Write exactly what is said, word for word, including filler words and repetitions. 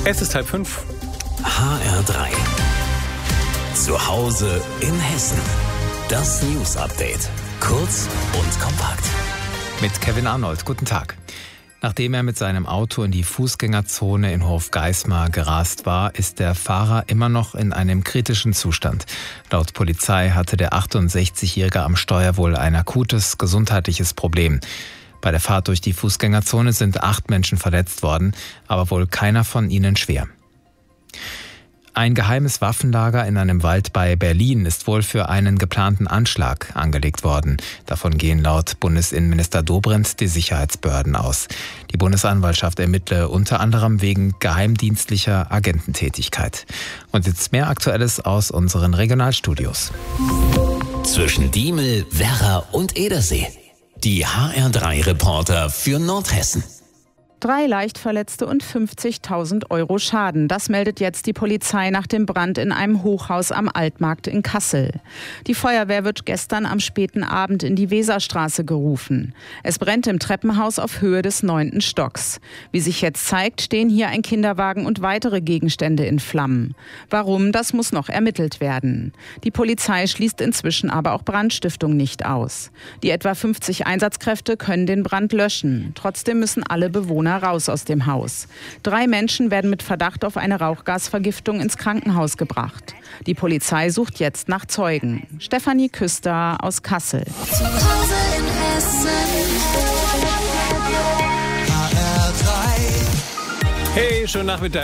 Es ist halb fünf. H R drei. Zu Hause in Hessen. Das News Update. Kurz und kompakt. Mit Kevin Arnold. Guten Tag. Nachdem er mit seinem Auto in die Fußgängerzone in Hofgeismar gerast war, ist der Fahrer immer noch in einem kritischen Zustand. Laut Polizei hatte der achtundsechzigjährige am Steuer wohl ein akutes gesundheitliches Problem. Bei der Fahrt durch die Fußgängerzone sind acht Menschen verletzt worden, aber wohl keiner von ihnen schwer. Ein geheimes Waffenlager in einem Wald bei Berlin ist wohl für einen geplanten Anschlag angelegt worden. Davon gehen laut Bundesinnenminister Dobrindt die Sicherheitsbehörden aus. Die Bundesanwaltschaft ermittle unter anderem wegen geheimdienstlicher Agententätigkeit. Und jetzt mehr Aktuelles aus unseren Regionalstudios. Zwischen Diemel, Werra und Edersee. Die H R drei Reporter für Nordhessen. Drei Leichtverletzte und fünfzigtausend Euro Schaden. Das meldet jetzt die Polizei nach dem Brand in einem Hochhaus am Altmarkt in Kassel. Die Feuerwehr wird gestern am späten Abend in die Weserstraße gerufen. Es brennt im Treppenhaus auf Höhe des neunten Stocks. Wie sich jetzt zeigt, stehen hier ein Kinderwagen und weitere Gegenstände in Flammen. Warum, das muss noch ermittelt werden. Die Polizei schließt inzwischen aber auch Brandstiftung nicht aus. Die etwa fünfzig Einsatzkräfte können den Brand löschen. Trotzdem müssen alle Bewohner raus aus dem Haus. Drei Menschen werden mit Verdacht auf eine Rauchgasvergiftung ins Krankenhaus gebracht. Die Polizei sucht jetzt nach Zeugen. Stefanie Küster aus Kassel. Zu Hause in Hessen. H R drei. Hey, schönen Nachmittag.